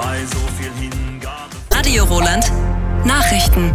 bei so viel Hingabe. Radio Roland Nachrichten.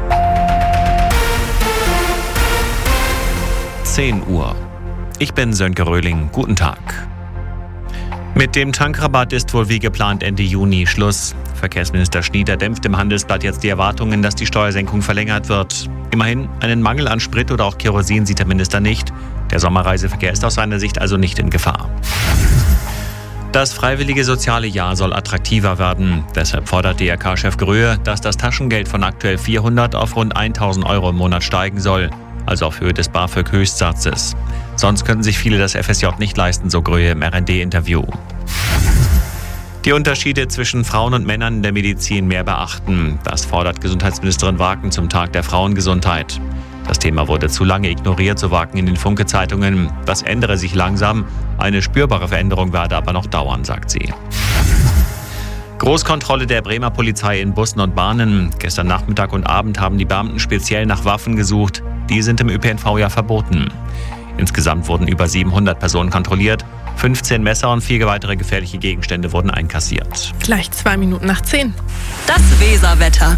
10 Uhr. Ich bin Sönke Röhling. Guten Tag. Mit dem Tankrabatt ist wohl wie geplant Ende Juni Schluss. Verkehrsminister Schnieder dämpft im Handelsblatt jetzt die Erwartungen, dass die Steuersenkung verlängert wird. Immerhin, einen Mangel an Sprit oder auch Kerosin sieht der Minister nicht. Der Sommerreiseverkehr ist aus seiner Sicht also nicht in Gefahr. Das freiwillige soziale Jahr soll attraktiver werden. Deshalb fordert DRK-Chef Gröhe, dass das Taschengeld von aktuell 400 auf rund 1.000 Euro im Monat steigen soll. Also auf Höhe des BAföG-Höchstsatzes. Sonst könnten sich viele das FSJ nicht leisten, so Gröhe im RND-Interview. Die Unterschiede zwischen Frauen und Männern in der Medizin mehr beachten. Das fordert Gesundheitsministerin Waken zum Tag der Frauengesundheit. Das Thema wurde zu lange ignoriert, so Waken in den Funke-Zeitungen. Das ändere sich langsam. Eine spürbare Veränderung werde aber noch dauern, sagt sie. Großkontrolle der Bremer Polizei in Bussen und Bahnen. Gestern Nachmittag und Abend haben die Beamten speziell nach Waffen gesucht. Die sind im ÖPNV ja verboten. Insgesamt wurden über 700 Personen kontrolliert. 15 Messer und 4 weitere gefährliche Gegenstände wurden einkassiert. Gleich 2 Minuten nach 10. Das Weserwetter.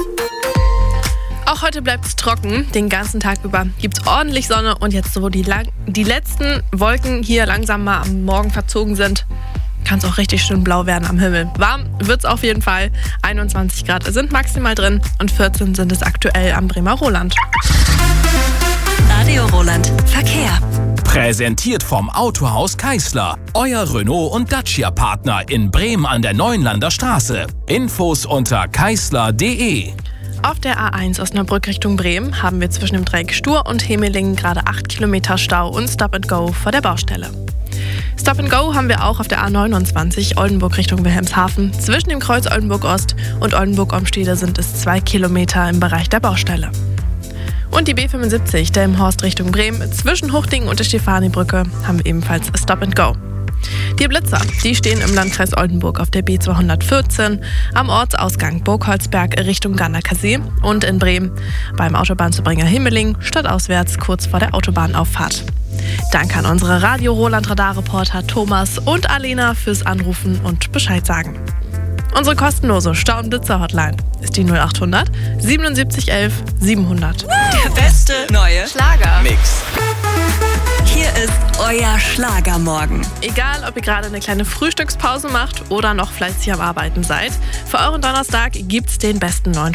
Auch heute bleibt es trocken. Den ganzen Tag über gibt es ordentlich Sonne. Und jetzt, wo die letzten Wolken hier langsam mal am Morgen verzogen sind, kann es auch richtig schön blau werden am Himmel. Warm wird es auf jeden Fall. 21 Grad sind maximal drin und 14 sind es aktuell am Bremer Roland. Radio Roland Verkehr. Präsentiert vom Autohaus Keisler. Euer Renault- und Dacia-Partner in Bremen an der Neuenlander Straße. Infos unter keisler.de. Auf der A1 Osnabrück Richtung Bremen haben wir zwischen dem Dreieck Stur und Hemelingen gerade 8 Kilometer Stau und Stop and Go vor der Baustelle. Stop and Go haben wir auch auf der A29 Oldenburg Richtung Wilhelmshaven. Zwischen dem Kreuz Oldenburg Ost und Oldenburg-Omstede sind es 2 Kilometer im Bereich der Baustelle. Und die B75 Delmenhorst Richtung Bremen zwischen Huchtingen und der Stefanibrücke haben wir ebenfalls Stop and Go. Die Blitzer, die stehen im Landkreis Oldenburg auf der B214, am Ortsausgang Burgholzberg Richtung Ganderkasee und in Bremen beim Autobahnzubringer Himmeling stadtauswärts kurz vor der Autobahnauffahrt. Danke an unsere Radio Roland Radarreporter Thomas und Alena fürs Anrufen und Bescheid sagen. Unsere kostenlose Stau- und Blitzer-Hotline ist die 0800 77 11 700. Der beste neue Mix. Hier ist euer Schlagermorgen. Egal, ob ihr gerade eine kleine Frühstückspause macht oder noch fleißig am Arbeiten seid, für euren Donnerstag gibt's den besten neuen